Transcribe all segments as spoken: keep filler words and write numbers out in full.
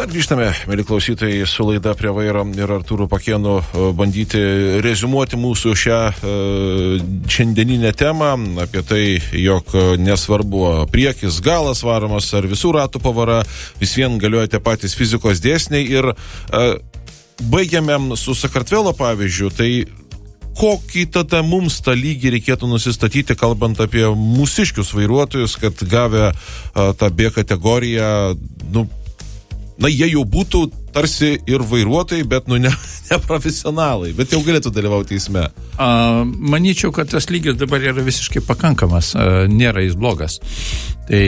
Na, grįžtame, mėly klausytojai, su laida Prie vairo ir Artūru Pakėnu bandyti reziumuoti mūsų šią šiandieninę temą apie tai, jog nesvarbu priekis, galas varomas ar visų ratų pavara, vis vien galioja tie patys fizikos dėsniai ir baigiame su Sakartvelo pavyzdžiu, tai kokį tada mums tą lygį reikėtų nusistatyti, kalbant apie mūsiškius vairuotojus, kad gavę tą B kategoriją, nu, na, jie jau būtų tarsi ir vairuotojai, bet, nu, ne, ne profesionalai, bet jau galėtų dalyvauti eisme. A, manyčiau, kad tas lygis dabar yra visiškai pakankamas, a, nėra jis blogas. Tai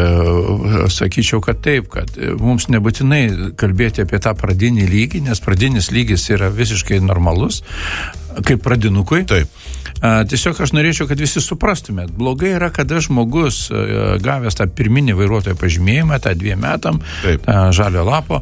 a, sakyčiau, kad taip, kad mums nebūtinai kalbėti apie tą pradinį lygį, nes pradinis lygis yra visiškai normalus, kaip pradinukui. Taip. A, tiesiog aš norėčiau, kad visi suprastumėt. Blogai yra, kada žmogus a, gavęs tą pirminį vairuotojo pažymėjimą, tą dviem metam, taip, tą žalio lapo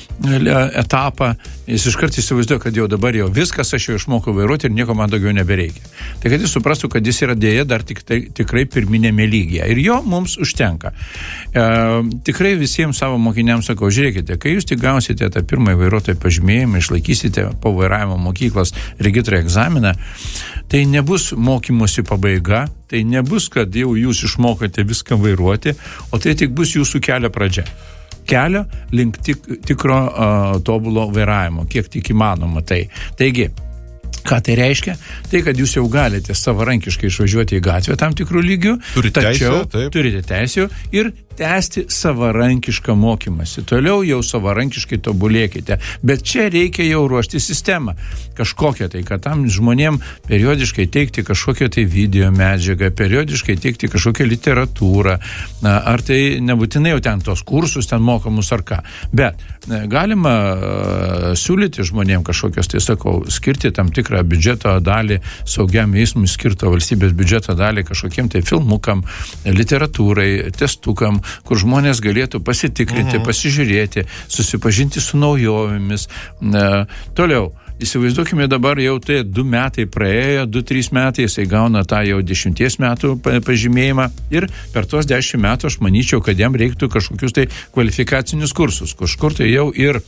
etapą, jis iškart įsivaizduoja, kad jau dabar jau viskas, aš jau išmokau vairuoti ir nieko man daugiau nebereikia. Tai kad jis suprastų, kad jis yra dėja dar tik, tai, tikrai pirminėme lygyje. Ir jo mums užtenka. E, tikrai visiems savo mokiniams sakau, žiūrėkite, kai jūs tik gausite tą pirmąjį vairuotojo pažymėjimą, išlaikysite po vairavimo mokyklos regitra egzaminą, tai nebus mokymosi pabaiga, tai nebus, kad jau jūs išmokote viską vairuoti, o tai tik bus jūsų kelio pradžia. Kelio link tik, tikro uh, tobulo vairavimo, kiek tik įmanoma tai. Taigi, ką tai reiškia? Tai, kad jūs jau galite savarankiškai išvažiuoti į gatvę tam tikrų lygių, turite tačiau teisę, turite teisę ir tęsti savarankišką mokymąsi. Toliau jau savarankiškai tobulėkite. Bet čia reikia jau ruošti sistemą. Kažkokią tai, kad tam žmonėm periodiškai teikti kažkokią tai video medžiagą, periodiškai teikti kažkokią literatūrą, ar tai nebūtinai jau ten tos kursus, ten mokamus ar ką. Bet galima uh, siūlyti žmonėm kažkokios, tai sakau, skirti tam tikrą biudžeto dalį, saugiam eismui skirto valstybės biudžeto dalį kažkokiem tai filmukam, literatūrai, testukam, kur žmonės galėtų pasitikrinti, mhm. pasižiūrėti, susipažinti su naujovėmis. E, toliau, įsivaizduokime dabar jau tai du metai praėjo, du, trys metai, jisai gauna tą jau dešimties metų pažymėjimą ir per tos dešimt metų aš manyčiau, kad jam reiktų kažkokius tai kvalifikacinius kursus, kažkur tai jau ir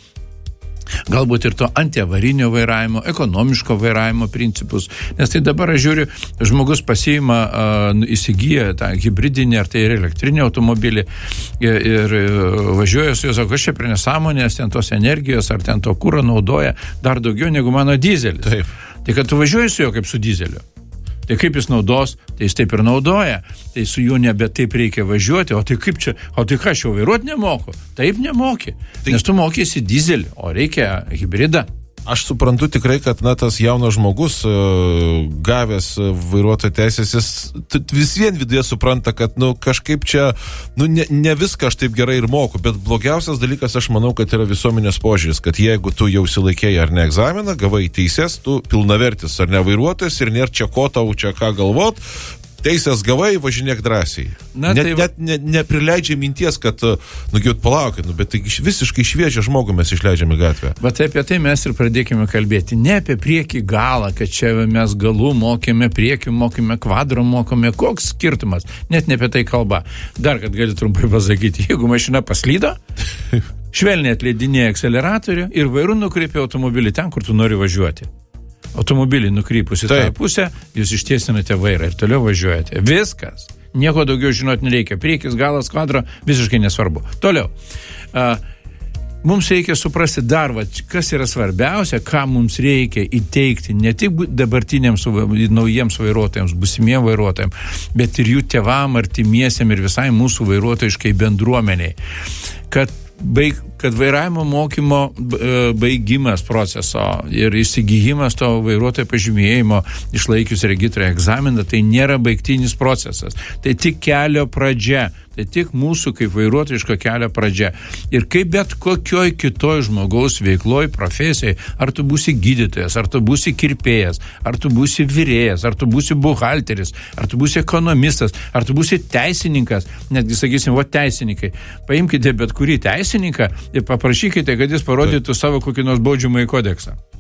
galbūt ir to antiavarinio vairavimo, ekonomiško vairavimo principus. Nes tai dabar aš žiūriu, žmogus pasiima, uh, įsigyja tą hibridinį ar tai ir elektrinį automobilį ir, ir važiuoja su juo, sako, aš čia prie nesąmonės, ten tos energijos ar ten to kuro naudoja dar daugiau negu mano dizelis. Taip. Tai kad tu važiuoji su juo kaip su dizeliu. Tai kaip jis naudos, tai jis taip ir naudoja. Tai su juo nebe taip reikia važiuoti. O tai kaip čia, o tai ką, aš jau vairuoti nemoku? Taip nemoki. Tai... Nes tu mokysi dizelį, o reikia hibridą. Aš suprantu tikrai, kad, na, tas jaunas žmogus, gavęs vairuotojo teisės, jis vis vien viduje supranta, kad, nu, kažkaip čia, nu, ne, ne viską aš taip gerai ir moku, bet blogiausias dalykas, aš manau, kad yra visuomenės požiūris, kad jeigu tu jau silaikėjai ar ne egzaminą, gavai teises, tu pilnavertis ar ne vairuotojas ir nėra čia ko tau čia ką galvot, teisės gavai, važinėk drąsiai. Na, net, tai... net ne, neprileidžia minties, kad, nu, gyvot palaukit, nu, bet tai visiškai šviežią žmogų mes išleidžiame į gatvę. Bet apie tai mes ir pradėkime kalbėti. Ne apie priekį galą, kad čia mes galų mokėme, priekį mokėme, kvadro mokėme. Koks skirtumas? Net ne apie tai kalba. Dar, kad gali trumpai pasakyti, jeigu mašina paslydo, švelniai atleidinėja akceleratorių ir vairu nukreipia automobilį ten, kur tu nori važiuoti. Automobilį nukrypus į tą pusę, jūs ištiesinate vairą ir toliau važiuojate. Viskas. Nieko daugiau žinot nereikia. Priekis, galas, kvadro, visiškai nesvarbu. Toliau. Uh, mums reikia suprasti dar, va, kas yra svarbiausia, ką mums reikia įteikti ne tik dabartiniams naujiems vairuotojams, būsimiem vairuotojams, bet ir jų tėvam, artimiesiem ir visai mūsų vairuotojiškai bendruomeniai. Kad Baig, kad vairavimo mokymo baigimas proceso ir įsigijimas to vairuotojo pažymėjimo išlaikius regitrą egzaminą, tai nėra baigtinis procesas. Tai tik kelio pradžia. Tai tik mūsų kaip vairuotojiško kelio pradžia. Ir kaip bet kokioj kitoj žmogaus veikloj, profesijai, ar tu būsi gydytojas, ar tu būsi kirpėjas, ar tu būsi virėjas, ar tu būsi buhalteris, ar tu būsi ekonomistas, ar tu būsi teisininkas, netgi sakysim, va teisininkai. Paimkite bet kurį teisininką ir paprašykite, kad jis parodytų savo kokį nors baudžiamąjį kodeksą.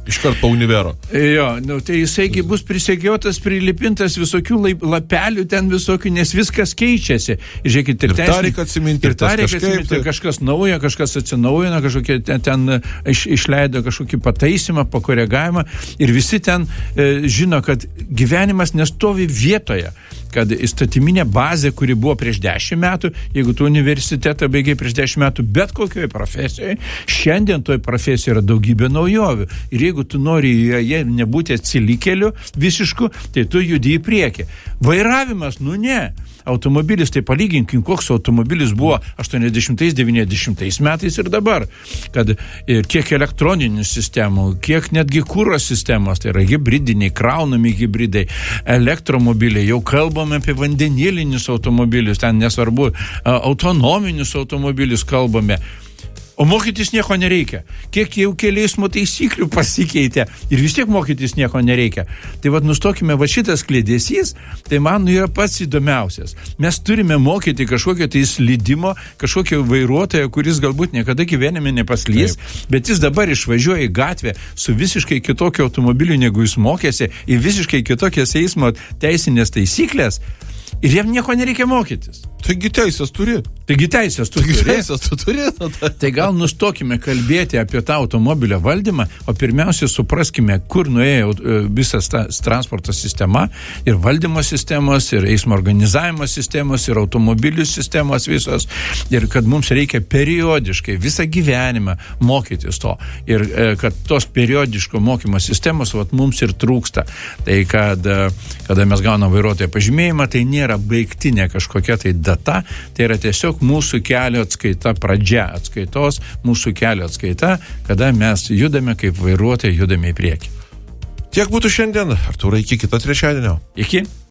Iškart po univero. Jo, nu, tai jisaigi bus prisegiotas, prilipintas visokių lapelių ten visokių, nes viskas keičiasi. Ir žiūrėkit, ir, ir tą reikia atsiminti, ir tą reikia atsiminti, tai... kažkas nauja, kažkas atsinaujina, kažkokie ten, ten iš, išleido kažkokį pataisymą, pakoregavimą ir visi ten e, žino, kad gyvenimas nestovi vietoje, kad įstatyminė bazė, kuri buvo prieš dešimt metų, jeigu tu universitetą baigiai prieš dešimt metų, bet kokioje profesijoje, šiandien toje profesijoje yra daugybė naujovių. Ir jeigu tu nori joje nebūti atsilikėliu visišku, tai tu judi į priekį. Vairavimas, nu ne. Automobilis, tai palyginkim, koks automobilis buvo aštuoniasdešimtais, devyniasdešimtais metais ir dabar. Kad ir kiek elektroninių sistemų, kiek netgi kūro sistemos, tai yra hibridiniai, kraunami hibridai, elektromobiliai, jau kalbame apie vandenilinius automobilius, ten nesvarbu, autonominius automobilius kalbame. O mokytis nieko nereikia. Kiek jau kelių eismo taisyklių pasikeitė ir vis tiek mokytis nieko nereikia. Tai vad nustokime, va šitas klėdesys, tai man yra pats įdomiausias. Mes turime mokyti kažkokio tai slydimo, kažkokio vairuotojo, kuris galbūt niekada gyvenime nepaslys, taip, bet jis dabar išvažiuoja į gatvę su visiškai kitokiu automobiliu, negu jis mokėsi, į visiškai kitokias eismo teisinės taisyklės. Ir jam nieko nereikia mokytis. Taigi teisės turi. Taigi teisės tu Taigi turi. Teisės tu turi. Tai gal nustokime kalbėti apie tą automobilio valdymą, o pirmiausia supraskime, kur nuėjo visas tas transporto sistema ir valdymo sistemos, ir eismo organizavimo sistemos, ir automobilių sistemos visos. Ir kad mums reikia periodiškai visą gyvenimą mokytis to. Ir kad tos periodiško mokymo sistemos vat, mums ir trūksta. Tai kad, kada mes gaunam vairuotojo pažymėjimą, tai nėra baigtinė kažkokia tai data, tai yra tiesiog mūsų kelio atskaita pradžia, atskaitos, mūsų kelio atskaita, kada mes judame kaip vairuotojai, judame į priekį. Tiek būtų šiandien. Artūrai, iki kito trečiadienio. Iki.